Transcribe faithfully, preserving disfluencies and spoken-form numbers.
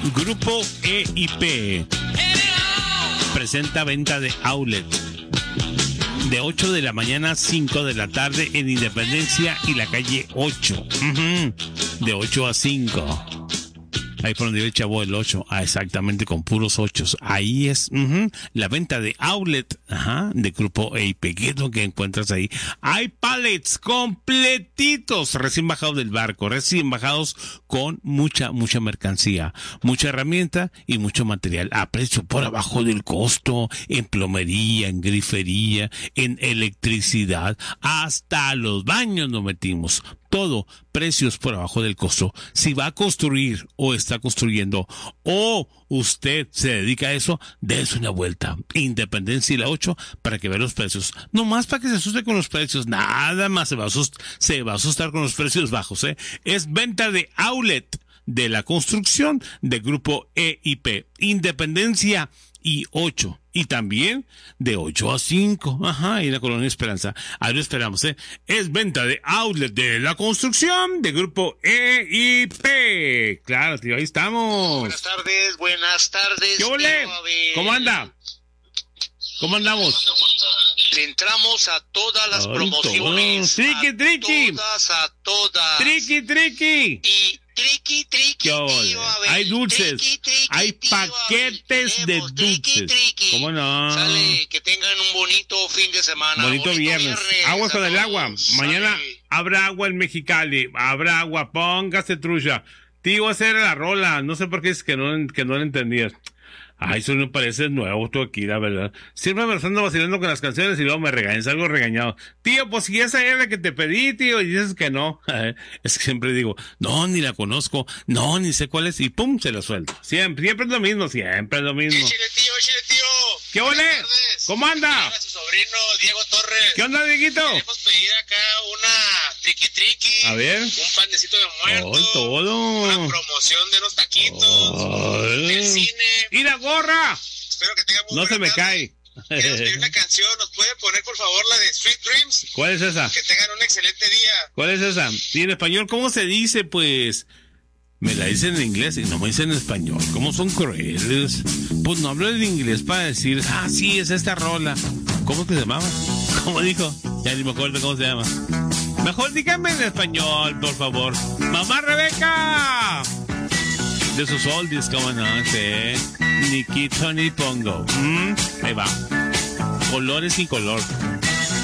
Grupo E y P presenta venta de outlet de ocho de la mañana a cinco de la tarde en Independencia y la calle ocho. Uh-huh. De ocho a cinco. Ahí por donde vive el chavo el ocho. Ah, exactamente, con puros ochos. Ahí es uh-huh, la venta de outlet, ajá, de Grupo E y P. ¿Qué es lo que encuentras ahí? Hay pallets completitos, recién bajados del barco, recién bajados con mucha, mucha mercancía, mucha herramienta y mucho material a precio por abajo del costo, en plomería, en grifería, en electricidad, hasta los baños nos metimos. Todo, precios por abajo del costo. Si va a construir o está construyendo o usted se dedica a eso, dése una vuelta. Independencia y la ocho para que vea los precios. No más para que se asuste con los precios. Nada más se va a asustar, se va a asustar con los precios bajos, ¿eh? Es venta de outlet de la construcción de Grupo E y P. Independencia y ocho. Y también de ocho a cinco. Ajá, y la Colonia Esperanza. Ahí lo esperamos, ¿eh? Es venta de outlet de la construcción de Grupo E y P. Claro, tío, ahí estamos. Buenas tardes, buenas tardes. ¿Qué ole? ¿Cómo anda? ¿Cómo andamos? Entramos a todas las Ay, promociones. todo. Triqui, a triqui. todas, a todas. Triqui, triqui. Y triqui, triqui, ¿Qué ole? tío Abel. Hay dulces, Triqui, triqui, hay tío paquetes Abel. de Tenemos triqui, dulces. triqui. ¿Cómo no? Sale, que tengan un bonito fin de semana. Bonito, bonito viernes. viernes. Aguas con el agua. Mañana sale. Habrá agua en Mexicali. Habrá agua. Póngase trucha. Tío, esa era la rola. No sé por qué es que no, que no la entendías. Ay, eso me parece nuevo tú aquí, la verdad. Siempre me ando vacilando con las canciones y luego me regañan, salgo regañado. Tío, pues si esa era la que te pedí, tío, y dices que no. Es que siempre digo, no, ni la conozco, no, ni sé cuál es, y pum, se la suelto. Siempre, siempre es lo mismo, siempre es lo mismo. Échale, tío, échale, tío. ¿Qué ole? ¿Cómo anda? A su sobrino Diego Torres. ¿Qué onda, Dieguito? Queremos pedir acá una triqui triqui. A ver. Un panecito de muerto. Oh, todo. Una promoción de unos taquitos. Oh. Del cine. ¡Y la gorra! Espero que tenga muy No se me tarde. cae. Queremos pedir una canción. ¿Nos puede poner, por favor, la de Sweet Dreams? ¿Cuál es esa? Que tengan un excelente día. ¿Cuál es esa? Y en español, ¿cómo se dice? Pues me la dicen en inglés y no me dicen en español. ¿Cómo son crueles? Pues no hablo en inglés para decir, ah, sí, es esta rola. ¿Cómo es que se llamaba? ¿Cómo dijo? Ya ni me acuerdo cómo se llama. Mejor díganme en español, por favor. ¡Mamá Rebeca! De sus oldies, ¿cómo no? Sí. Ni quito ni pongo. ¿Mm? Ahí va. Colores sin color.